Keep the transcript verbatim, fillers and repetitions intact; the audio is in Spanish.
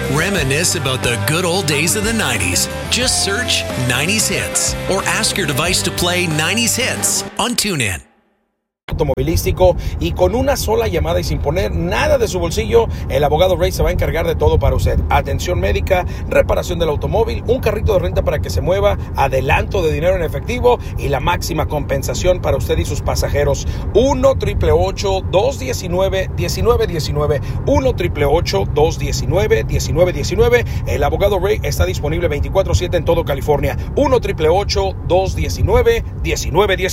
Reminisce about the good old days of the nineties. Just search nineties Hits or ask your device to play nineties Hits on TuneIn. Automovilístico y con una sola llamada y sin poner nada de su bolsillo, el abogado Ray se va a encargar de todo para usted. Atención médica, reparación del automóvil, un carrito de renta para que se mueva, adelanto de dinero en efectivo y la máxima compensación para usted y sus pasajeros. uno, ocho ocho ocho, dos uno nueve, uno nueve uno nueve, uno, ocho ocho ocho, dos uno nueve, uno nueve uno nueve. El abogado Ray está disponible veinticuatro siete en todo California. uno, ocho ocho ocho, dos uno nueve, uno nueve uno nueve.